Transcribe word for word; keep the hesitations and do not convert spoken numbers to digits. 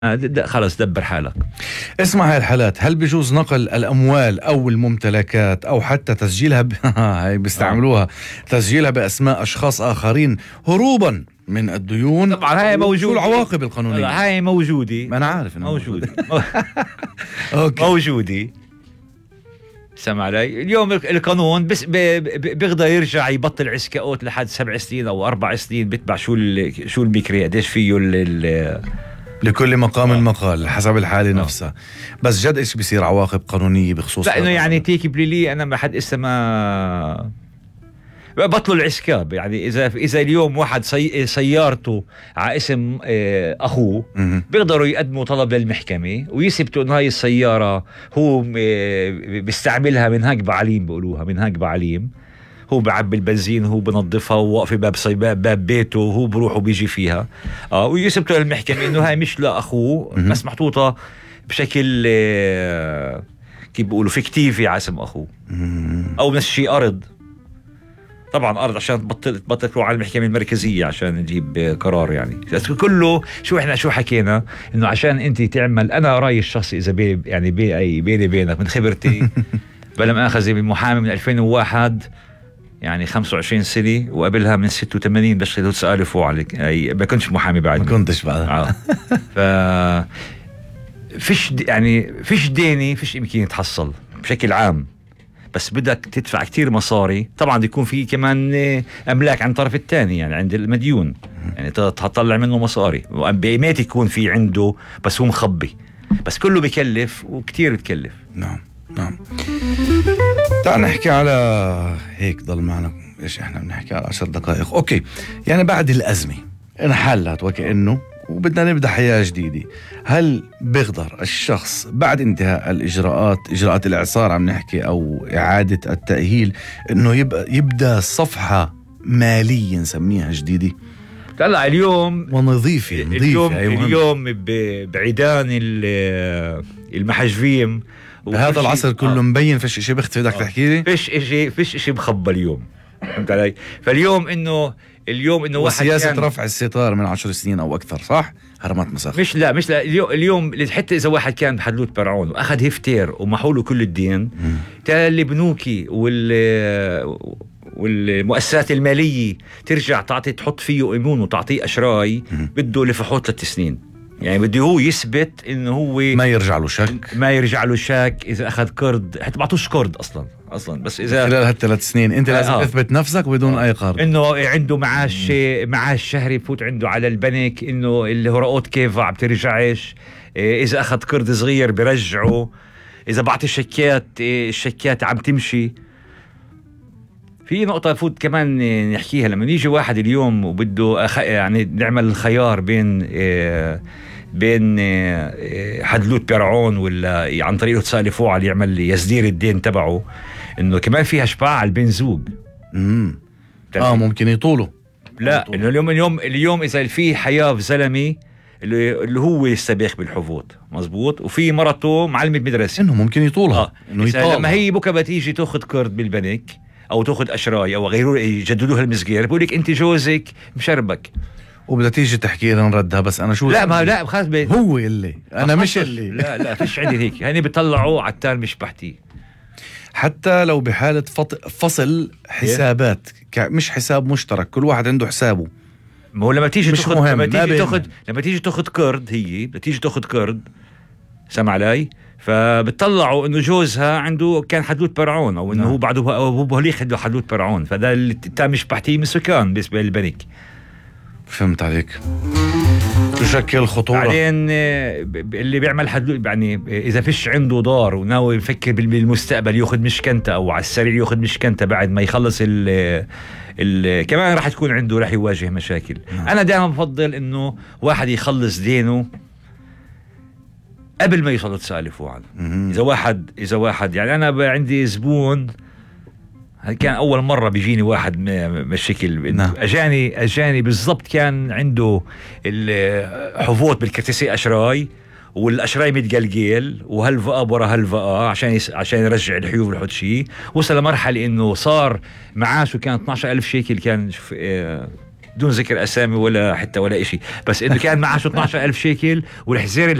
خلص دبر حالك. اسمع هاي الحالات، هل بيجوز نقل الأموال أو الممتلكات أو حتى تسجيلها ب... هاي بيستعملوها تسجيلها بأسماء أشخاص آخرين هروبا من الديون؟ طبعا هاي موجودة. العواقب القانونية هاي موجودة، ما أنا عارف موجودة. موجودة. موجودة. سمع علي. اليوم القانون بس بيقدر يرجع يبطل عسكاءات لحد سبع سنين أو أربع سنين، بتبع شو شو البكري قديش فيه ال لكل مقام المقال حسب الحالة نفسها. بس جد إيش بيصير عواقب قانونية بخصوص؟ لا إنه يعني تيكي بليلي أنا ما حد إسا ما بطلوا العسكاب. يعني إذا إذا اليوم واحد سي... سيارته على اسم أخوه بيقدروا يقدموا طلب للمحكمة ويثبتوا إنه هاي السيارة هو بيستعملها من هاك بعليم، بيقولوها من هاك بعليم، هو بعبي البنزين، هو بنظفها، وواقف باب باب باب بيته، وهو بروح وبيجي فيها. اه ويثبتوا للمحكمة إنه هاي مش لأخوه بس محطوطة بشكل آه كيف بيقولوا فيكتيفي على اسم أخوه، أو نفس الشيء أرض. طبعا أرض عشان تبطل تبطل تروح على المحكمة المركزية عشان نجيب قرار. يعني كله شو إحنا شو حكينا إنه عشان أنت تعمل. أنا رأيي الشخصي إذا بي يعني بي أي بيني بينك من خبرتي بلا مؤاخذة بمحامي من ألفين وواحد، يعني خمسة وعشرين سنة، وقبلها من ستة وثمانين بس لو تسألي فوق عليك أي ما كنتش محامي بعد، ما كنتش بعد. آه. ف فيش يعني فيش ديني فيش يمكن يتحصل بشكل عام، بس بدك تدفع كتير مصاري. طبعا يكون في كمان أملاك عن الطرف الثاني، يعني عند المديون، يعني تطلع منه مصاري، وبقيمات يكون في عنده بس هو مخبي، بس كله بيكلف وكتير بتكلف. نعم نعم. تعال نحكي على هيك ضل معنا ايش احنا بنحكي على عشر دقائق. اوكي، يعني بعد الأزمة انحلت وكأنه وبدنا نبدأ حياة جديدة، هل بيقدر الشخص بعد انتهاء الإجراءات إجراءات الإعصار عم نحكي أو إعادة التأهيل إنه يبقى يبدأ صفحة مالية نسميها جديدة؟ طلع اليوم ونظيفة نظيفة اليوم أيوة. اليوم بعيدان المحجبين بهذا العصر كله آه. مبين فيش إشي بيختفي. بدك تحكي لي فيش إشي فيش إشي مخبى اليوم، فهمت علي؟ فاليوم إنه اليوم إنه واحد سياسة رفع الستار من عشر سنين أو أكثر، صح؟ هرمات مسخ. مش لا مش لا اليوم اليوم حتى إذا واحد كان بحدلوت برعون وأخذ هفتير ومحوله كل الدين، تالي بنوكي وال والمؤسسات المالية ترجع تعطي تحط فيه إيمون وتعطيه أشراي، بده لفحوط ثلاث سنين. يعني بده هو يثبت إنه هو ما يرجع له شك ما يرجع له شك إذا أخذ كرد، حتى بعطوش كرد أصلا أصلا بس إذا خلال هالثلاث سنين أنت لازم آه. تثبت نفسك بدون آه. أي قرض، إنه عنده معاش معاش شهري بفوت عنده على البنك، إنه الهراءات كيف عم ترجعش، إذا أخذ كرد صغير برجعه، إذا بعطي شيكات الشيكات عم تمشي. في نقطة فوت كمان نحكيها لما يجي واحد اليوم وبده أخ... يعني نعمل الخيار بين إيه... بين إيه... حدلوت برعون ولا عن طريقه تسالي فوق على يعمل يسدير الدين تبعه، إنه كمان فيها شفاعة على البنزوج. امم اه ممكن يطوله. لا إنه اليوم اليوم اليوم إذا في حياة زلمي اللي, اللي هو يستبيخ بالحفوظ مزبوط، وفي مرته معلمة مدرسة إنه ممكن يطولها. آه. إنه يطولها لما هي بكره بتيجي تاخذ كرد بالبنك او تاخذ اشراي او غيره يجددوها المسجير، بقول لك انت جوزك مشربك وبدها تيجي تحكي لنا نردها. بس انا شو لا ما لا خلاص بي... هو اللي انا مش اللي لا لا فيش عندي هيك، هني بيطلعوا على التال مش بحتي. حتى لو بحالة فط... فصل حسابات ك... مش حساب مشترك، كل واحد عنده حسابه. ما هو لما تيجي مش تاخذ مهم. لما تيجي تاخذ لما تيجي تاخذ كرد، هي بتيجي تاخذ كرد سمع علي، فبتطلعوا انه جوزها عنده كان حدود برعون او انه هو بعده هو بهليخ عنده حدود برعون، فده اللي مش بحتيه من سكان بالنسبه للبنك. فهمت عليك. تشكل خطوره. بعدين اللي بيعمل حدود يعني اذا فيش عنده دار وناوي يفكر بالمستقبل ياخذ مشكنته او على السريع ياخذ مشكنته بعد ما يخلص ال ال كمان راح تكون عنده راح يواجه مشاكل. نعم. انا دائما بفضل انه واحد يخلص دينه قبل ما يوصلوا تسالفوا عنه. إذا واحد إذا واحد يعني أنا عندي زبون كان أول مرة بيجيني واحد مشكل. نعم. أجاني أجاني بالضبط كان عنده الحفوظ بالكرتسي أشراي والأشراي متقلقل وهالفقة برا هالفقة عشان يس... عشان يرجع الحيوف والحدشي. وصل لمرحلة إنه صار معاشه كان اثناشر ألف شيكل كان اه بدون ذكر اسامي ولا حتى ولا إشي، بس انه كان معاشه اثناشر ألف شيكل والحزير